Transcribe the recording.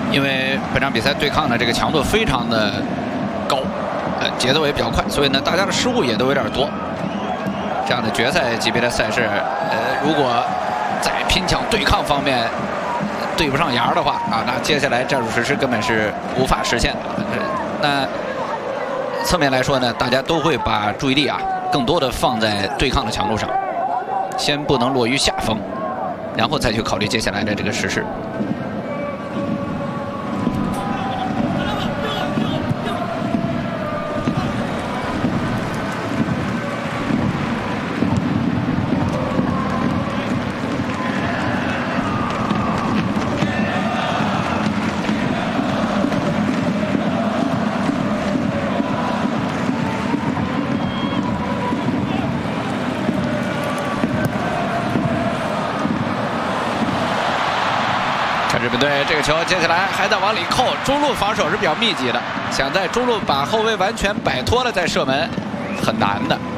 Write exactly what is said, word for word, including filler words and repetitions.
因为本场比赛对抗的这个强度非常的高，呃，节奏也比较快，所以呢，大家的失误也都有点多。这样的决赛级别的赛事，呃，如果在拼抢对抗方面对不上牙的话啊，那接下来战术实施根本是无法实现的。那侧面来说呢，大家都会把注意力啊更多的放在对抗的强度上，先不能落于下风，然后再去考虑接下来的这个实施。日本队这个球接下来还在往里扣，中路防守是比较密集的，想在中路把后卫完全摆脱了再射门很难的。